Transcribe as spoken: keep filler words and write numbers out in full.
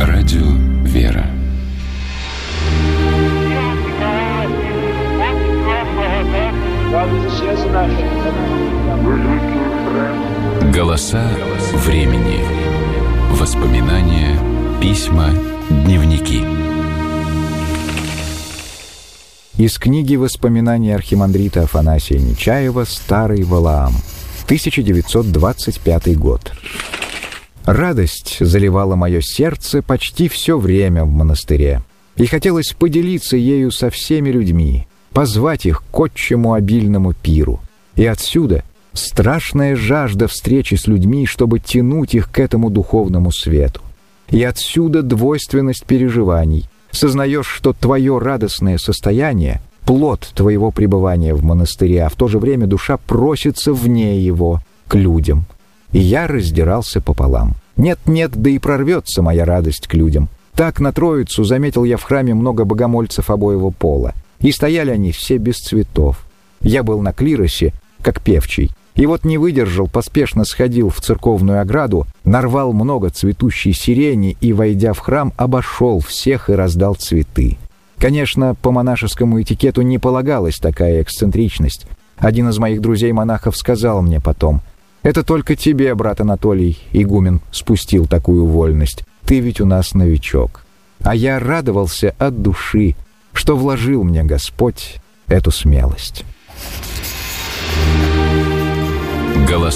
Радио «Вера». Голоса времени. Воспоминания, письма, дневники. Из книги «Воспоминаний архимандрита Афанасия Нечаева. Старый Валаам», тысяча девятьсот двадцать пятый год. Радость заливала мое сердце почти все время в монастыре, и хотелось поделиться ею со всеми людьми, позвать их к отчему обильному пиру. И отсюда страшная жажда встречи с людьми, чтобы тянуть их к этому духовному свету. И отсюда двойственность переживаний. Сознаешь, что твое радостное состояние — плод твоего пребывания в монастыре, а в то же время душа просится вне его, к людям. И я раздирался пополам. Нет-нет, да и прорвется моя радость к людям. Так на Троицу заметил я в храме много богомольцев обоего пола. И стояли они все без цветов. Я был на клиросе, как певчий. И вот не выдержал, поспешно сходил в церковную ограду, нарвал много цветущей сирени и, войдя в храм, обошел всех и раздал цветы. Конечно, по монашескому этикету не полагалась такая эксцентричность. Один из моих друзей-монахов сказал мне потом: «Это только тебе, брат Анатолий, игумен, спустил такую вольность. Ты ведь у нас новичок». А я радовался от души, что вложил мне Господь эту смелость.